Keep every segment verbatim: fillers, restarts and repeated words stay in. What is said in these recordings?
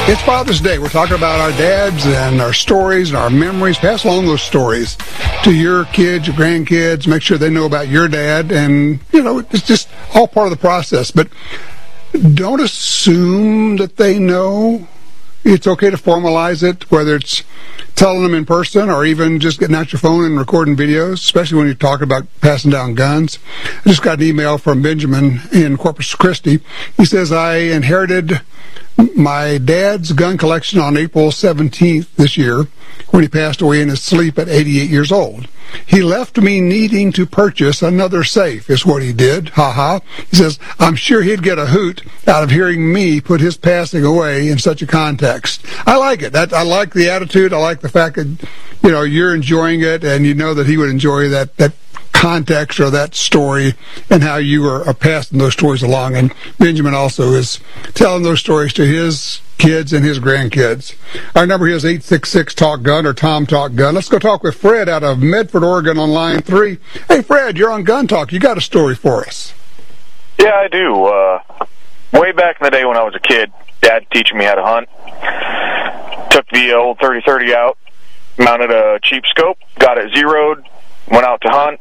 It's Father's Day. We're talking about our dads and our stories and our memories. Pass along those stories to your kids, your grandkids. Make sure they know about your dad. And, you know, it's just all part of the process. But don't assume that they know. It's okay to formalize it, whether it's telling them in person or even just getting out your phone and recording videos, especially when you're talking about passing down guns. I just got an email from Benjamin in Corpus Christi. He says, I inherited my dad's gun collection on April seventeenth this year when he passed away in his sleep at eighty-eight years old. He left me needing to purchase another safe, is what he did. Ha ha. He says, I'm sure he'd get a hoot out of hearing me put his passing away in such a context. I like it. That, I like the attitude. I like the fact that, you know, you're enjoying it, and you know that he would enjoy that, that context or that story and how you are, are passing those stories along. And Benjamin also is telling those stories to his kids and his grandkids. Our number here is eight six six talk gun or Tom Talk Gun. Let's go talk with Fred out of Medford, Oregon on line three. Hey, Fred, you're on Gun Talk. You got a story for us. Yeah, I do. Uh, way back in the day when I was a kid, Dad teaching me how to hunt. Took the old thirty thirty out, mounted a cheap scope, got it zeroed, went out to hunt.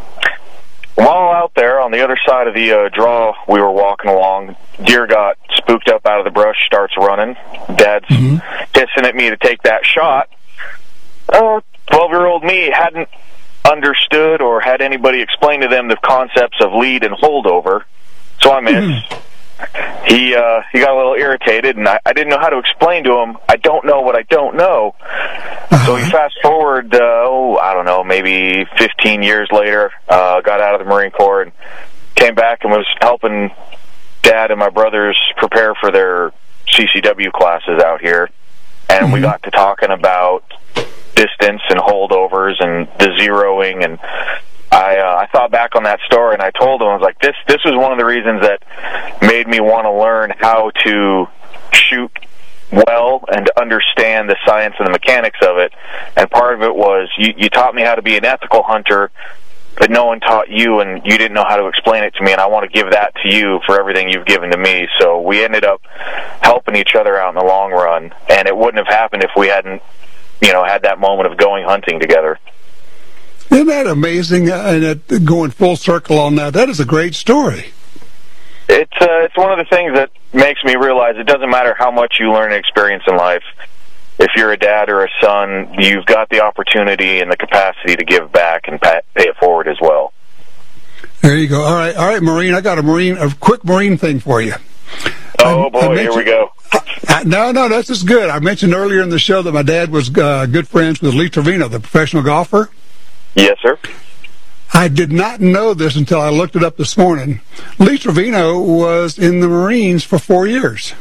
While out there on the other side of the uh, draw, we were walking along. Deer got spooked up out of the brush, starts running. Dad's mm-hmm. hissing at me to take that shot. Uh, twelve-year-old me hadn't understood or had anybody explain to them the concepts of lead and holdover, so I missed. Mm-hmm. He uh, he got a little irritated, and I, I didn't know how to explain to him, I don't know what I don't know. Uh-huh. So he fast forward, uh, oh, I don't know, maybe fifteen years later, uh, got out of the Marine Corps and came back and was helping Dad and my brothers prepare for their C C W classes out here. And mm-hmm. we got to talking about distance and holdovers and the zeroing, and I uh, I thought back on that story, and I told him, I was like, this this was one of the reasons that made me want to learn how to shoot well and understand the science and the mechanics of it. And part of it was you, you taught me how to be an ethical hunter, but no one taught you, and you didn't know how to explain it to me, and I want to give that to you for everything you've given to me. So we ended up helping each other out in the long run, and it wouldn't have happened if we hadn't, you know, had that moment of going hunting together. Isn't that amazing? And it, going full circle on that, that is a great story. It's uh, it's one of the things that makes me realize it doesn't matter how much you learn and experience in life. If you're a dad or a son, you've got the opportunity and the capacity to give back and pay it forward as well. There you go. All right, all right, Marine. I got a Marine, a quick Marine thing for you. Oh, I, boy, I here we go. I, no, no, this is good. I mentioned earlier in the show that my dad was uh, good friends with Lee Trevino, the professional golfer. Yes, sir. I did not know this until I looked it up this morning. Lee Trevino was in the Marines for four years.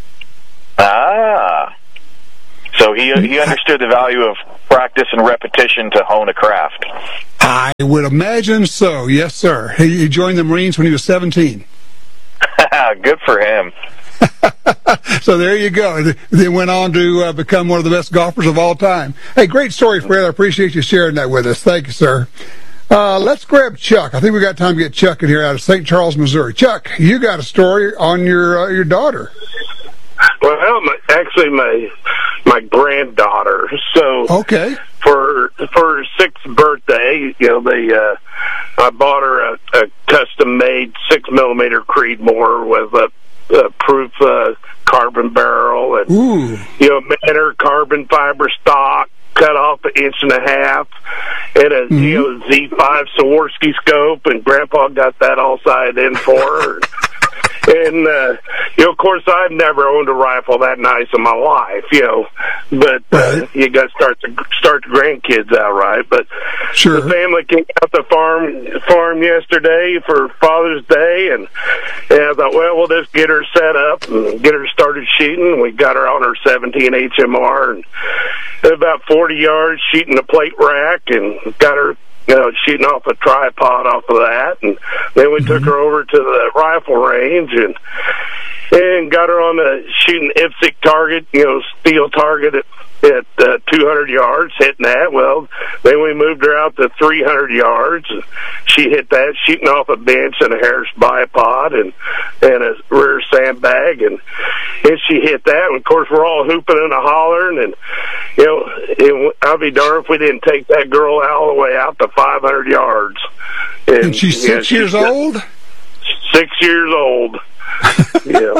Ah. So he he understood the value of practice and repetition to hone a craft. I would imagine so, yes, sir. He, he joined the Marines when he was seventeen. Good for him. So there you go. They went on to uh, become one of the best golfers of all time. Hey, great story, Fred. I appreciate you sharing that with us. Thank you, sir. Uh, let's grab Chuck. I think we got time to get Chuck in here out of Saint Charles, Missouri. Chuck, you got a story on your uh, your daughter. Well, my, actually, my my granddaughter. So okay, for for her sixth birthday, you know, they uh, I bought her a, a custom made six millimeter Creedmoor with a Uh, proof uh, carbon barrel and Ooh. you know, manner carbon fiber stock cut off an inch and a half and a mm-hmm. you know Z five Swarovski scope, and Grandpa got that all sided in for her. And, uh, you know, of course, I've never owned a rifle that nice in my life, you know, but uh, right. you got to start the start the grandkids out right. But sure. The family came out the farm farm yesterday for Father's Day, and, and I thought, well, we'll just get her set up and get her started shooting. We got her on her seventeen H M R, and about forty yards shooting the plate rack, and got her, you know, shooting off a tripod off of that, and then we mm-hmm. took her over to the rifle range, and and got her on a shooting I P S C target, you know, steel target at, at uh, two hundred yards, hitting that. Well, then we moved her out to three hundred yards. She hit that, shooting off a bench and a Harris bipod and and a rear sandbag, and and she hit that. And of course, we're all hooping and a hollering, and you know, it, I'll be darned if we didn't take that girl all the way out to five hundred yards. And, and she's six know, years she's old. Six years old. Yeah.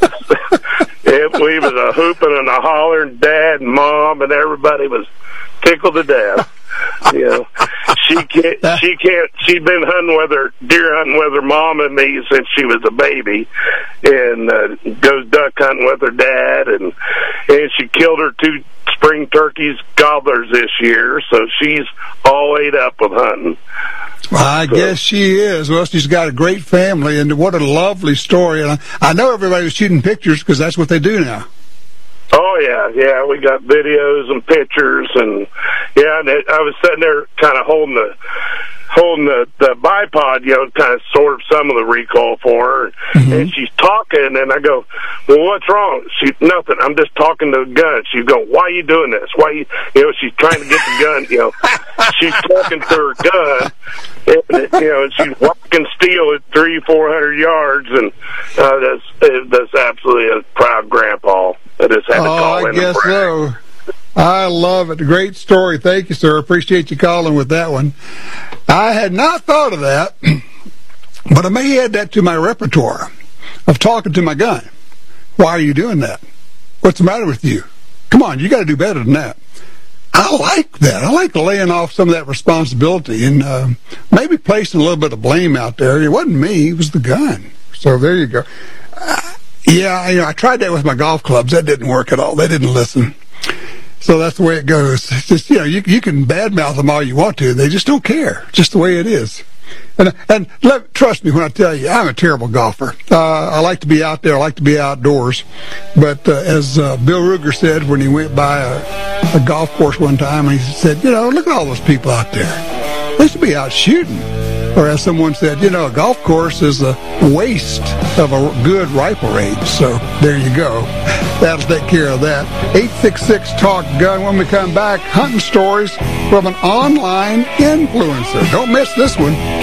It, we was a hooping and a hollering, dad and mom, and everybody was tickled to death. You know, she can't. She can't. She'd been hunting with her deer hunting with her mom and me since she was a baby, and uh, goes duck hunting with her dad, and and she killed her two spring turkeys gobblers this year, so she's all ate up with hunting. Well, I so. guess she is. Well, she's got a great family, and what a lovely story. And I, I know everybody was shooting pictures because that's what they do now. Oh, yeah, yeah, we got videos and pictures, and, yeah, and it, I was sitting there kind of holding the holding the, the bipod, you know, kind of sort of some of the recoil for her, mm-hmm. and she's talking, and I go, well, what's wrong? She, nothing, I'm just talking to the gun. She's going, why are you doing this? Why you, you know, she's trying to get the gun, you know, she's talking to her gun, and, you know, she's walking steel at three, four hundred yards, and uh, that's, that's absolutely a proud grandpa. I just had to oh, call I in guess so. I love it. Great story. Thank you, sir. Appreciate you calling with that one. I had not thought of that, but I may add that to my repertoire of talking to my gun. Why are you doing that? What's the matter with you? Come on, you got to do better than that. I like that. I like laying off some of that responsibility and uh, maybe placing a little bit of blame out there. It wasn't me. It was the gun. So there you go. Uh, yeah, you know, I tried that with my golf clubs. That didn't work at all. They didn't listen. So that's the way it goes. It's just, you know, you, you can badmouth them all you want to. They just don't care. Just the way it is. And and let, trust me when I tell you, I'm a terrible golfer. Uh, I like to be out there. I like to be outdoors. But uh, as uh, Bill Ruger said when he went by a, a golf course one time, he said, you know, look at all those people out there. They should be out shooting. Or as someone said, you know, a golf course is a waste of a good rifle range. So there you go. That'll take care of that. eight six six talk gun. When we come back, hunting stories from an online influencer. Don't miss this one.